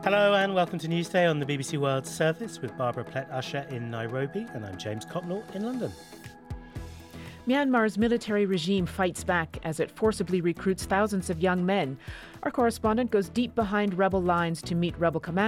Hello and welcome to Newsday on the BBC World Service with Barbara Plett-Usher in Nairobi, and I'm James Copnall in London. Myanmar's military regime fights back as it forcibly recruits thousands of young men. Our correspondent goes deep behind rebel lines to meet rebel commanders